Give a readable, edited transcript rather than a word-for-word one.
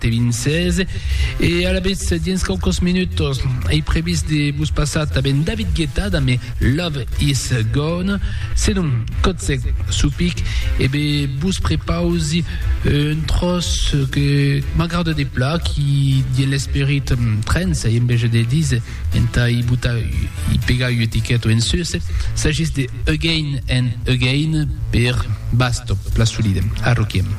26 e alla vez 10 cocos minutos ai previs de bus passata ben David Guetta da me Love is Gone c'est donc Kotsek Soupik et be bus prepausi un tros que magarde des plats qui dit l'esprit trends et mbege de dize enta i buta i pega u etiquette en sus s'agisse de Again and Again per Basto, Pla Solide, a Roquiem.